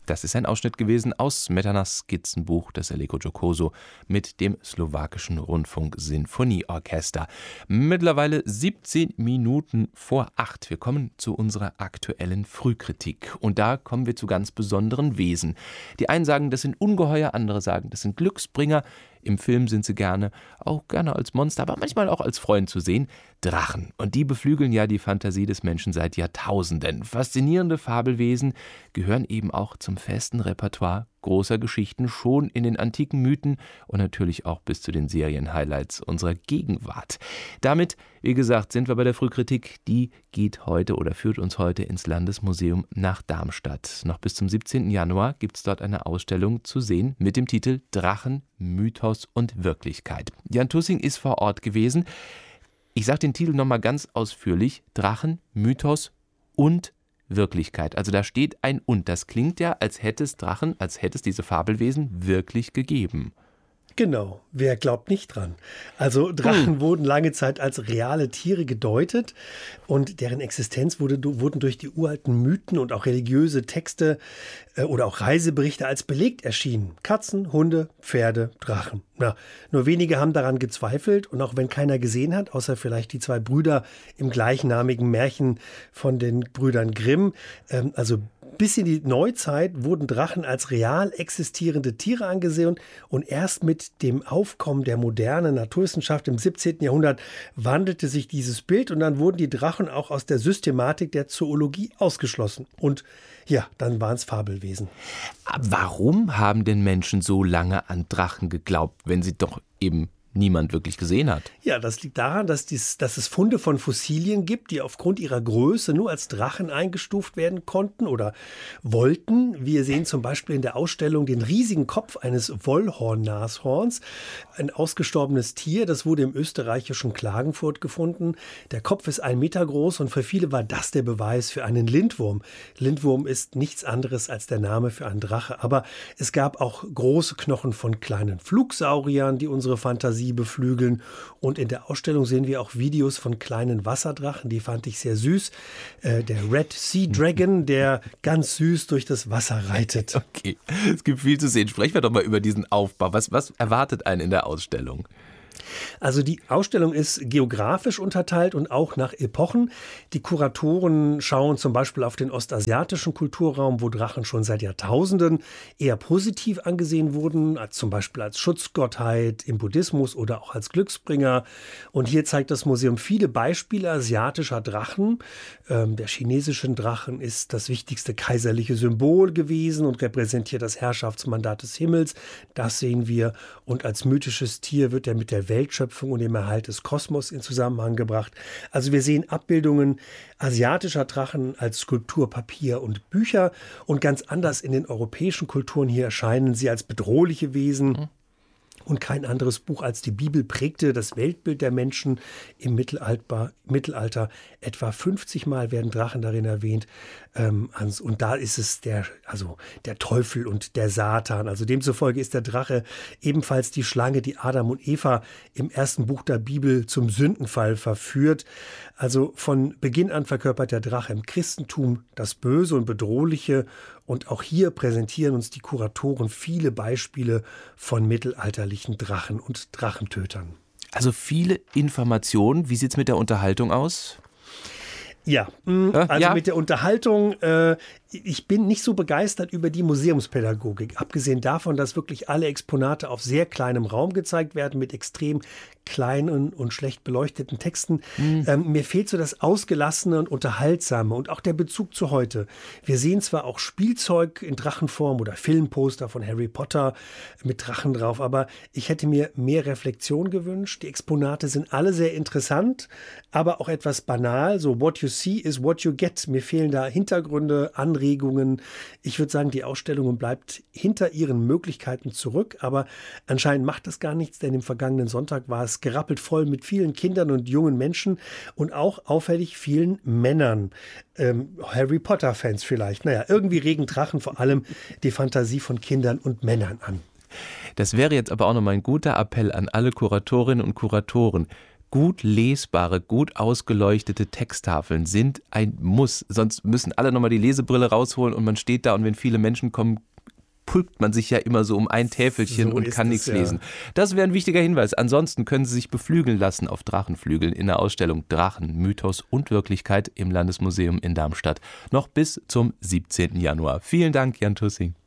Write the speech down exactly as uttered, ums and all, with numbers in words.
Das ist ein Ausschnitt gewesen aus Smetanas Skizzenbuch des Allegro Giocoso mit dem slowakischen Rundfunk-Sinfonieorchester. Mittlerweile siebzehn Minuten vor acht. Wir kommen zu unserer aktuellen Frühkritik. Und da kommen wir zu ganz besonderen Wesen. Die einen sagen, das sind Ungeheuer, andere sagen, das sind Glücksbringer. Im Film sind sie gerne, auch gerne als Monster, aber manchmal auch als Freund zu sehen. Drachen. Und die beflügeln ja die Fantasie des Menschen seit Jahrtausenden. Faszinierende Fabelwesen gehören eben auch zum festen Repertoire großer Geschichten, schon in den antiken Mythen und natürlich auch bis zu den Serien-Highlights unserer Gegenwart. Damit, wie gesagt, sind wir bei der Frühkritik. Die geht heute oder führt uns heute ins Landesmuseum nach Darmstadt. Noch bis zum siebzehnten Januar gibt es dort eine Ausstellung zu sehen mit dem Titel Drachen, Mythos und Wirklichkeit. Jan Tussing ist vor Ort gewesen. Ich sage den Titel nochmal ganz ausführlich. Drachen, Mythos und Wirklichkeit. Also da steht ein Und. Das klingt ja, als hätte es Drachen, als hätte es diese Fabelwesen wirklich gegeben. Genau, wer glaubt nicht dran? Also Drachen hm. wurden lange Zeit als reale Tiere gedeutet und deren Existenz wurde, wurden durch die uralten Mythen und auch religiöse Texte äh, oder auch Reiseberichte als belegt erschienen. Katzen, Hunde, Pferde, Drachen. Na, nur wenige haben daran gezweifelt und auch wenn keiner gesehen hat, außer vielleicht die zwei Brüder im gleichnamigen Märchen von den Brüdern Grimm, ähm, also bis in die Neuzeit wurden Drachen als real existierende Tiere angesehen und erst mit dem Aufkommen der modernen Naturwissenschaft im siebzehnten Jahrhundert wandelte sich dieses Bild und dann wurden die Drachen auch aus der Systematik der Zoologie ausgeschlossen. Und ja, dann waren es Fabelwesen. Warum haben denn Menschen so lange an Drachen geglaubt, wenn sie doch eben niemand wirklich gesehen hat? Ja, das liegt daran, dass, dies, dass es Funde von Fossilien gibt, die aufgrund ihrer Größe nur als Drachen eingestuft werden konnten oder wollten. Wir sehen zum Beispiel in der Ausstellung den riesigen Kopf eines Wollhorn-Nashorns, ein ausgestorbenes Tier, das wurde im österreichischen Klagenfurt gefunden. Der Kopf ist ein Meter groß und für viele war das der Beweis für einen Lindwurm. Lindwurm ist nichts anderes als der Name für einen Drache, aber es gab auch große Knochen von kleinen Flugsauriern, die unsere Fantasie beflügeln. Und in der Ausstellung sehen wir auch Videos von kleinen Wasserdrachen, die fand ich sehr süß. Äh, der Red Sea Dragon, der ganz süß durch das Wasser reitet. Okay, es gibt viel zu sehen. Sprechen wir doch mal über diesen Aufbau. Was, was erwartet einen in der Ausstellung? Also die Ausstellung ist geografisch unterteilt und auch nach Epochen. Die Kuratoren schauen zum Beispiel auf den ostasiatischen Kulturraum, wo Drachen schon seit Jahrtausenden eher positiv angesehen wurden, als zum Beispiel als Schutzgottheit im Buddhismus oder auch als Glücksbringer. Und hier zeigt das Museum viele Beispiele asiatischer Drachen. Ähm, der chinesische Drachen ist das wichtigste kaiserliche Symbol gewesen und repräsentiert das Herrschaftsmandat des Himmels. Das sehen wir. Und als mythisches Tier wird er mit der Weltschöpfung und dem Erhalt des Kosmos in Zusammenhang gebracht. Also wir sehen Abbildungen asiatischer Drachen als Skulptur, Papier und Bücher und ganz anders in den europäischen Kulturen. Hier erscheinen sie als bedrohliche Wesen. Mhm. Und kein anderes Buch als die Bibel prägte das Weltbild der Menschen im Mittelalter. Mittelalter. Etwa fünfzig Mal werden Drachen darin erwähnt. Ähm, und da ist es der, also der Teufel und der Satan. Also demzufolge ist der Drache ebenfalls die Schlange, die Adam und Eva im ersten Buch der Bibel zum Sündenfall verführt. Also von Beginn an verkörpert der Drache im Christentum das Böse und Bedrohliche. Und auch hier präsentieren uns die Kuratoren viele Beispiele von mittelalterlichen Drachen und Drachentötern. Also viele Informationen. Wie sieht es mit der Unterhaltung aus? Ja, also ja. mit der Unterhaltung, äh, ich bin nicht so begeistert über die Museumspädagogik. Abgesehen davon, dass wirklich alle Exponate auf sehr kleinem Raum gezeigt werden, mit extrem kleinen und schlecht beleuchteten Texten. Mhm. Ähm, mir fehlt so das Ausgelassene und Unterhaltsame und auch der Bezug zu heute. Wir sehen zwar auch Spielzeug in Drachenform oder Filmposter von Harry Potter mit Drachen drauf, aber ich hätte mir mehr Reflexion gewünscht. Die Exponate sind alle sehr interessant, aber auch etwas banal. So what you see is what you get. Mir fehlen da Hintergründe, Anregungen. Ich würde sagen, die Ausstellung bleibt hinter ihren Möglichkeiten zurück, aber anscheinend macht das gar nichts, denn im vergangenen Sonntag war es gerappelt voll mit vielen Kindern und jungen Menschen und auch auffällig vielen Männern. Ähm, Harry Potter-Fans vielleicht. Naja, irgendwie regen Drachen vor allem die Fantasie von Kindern und Männern an. Das wäre jetzt aber auch nochmal ein guter Appell an alle Kuratorinnen und Kuratoren. Gut lesbare, gut ausgeleuchtete Texttafeln sind ein Muss. Sonst müssen alle nochmal die Lesebrille rausholen und man steht da und wenn viele Menschen kommen, pulkt man sich ja immer so um ein Täfelchen So und ist kann es, nichts ja. lesen. Das wäre ein wichtiger Hinweis. Ansonsten können Sie sich beflügeln lassen auf Drachenflügeln in der Ausstellung Drachen, Mythos und Wirklichkeit im Landesmuseum in Darmstadt. Noch bis zum siebzehnten Januar. Vielen Dank, Jan Tussing.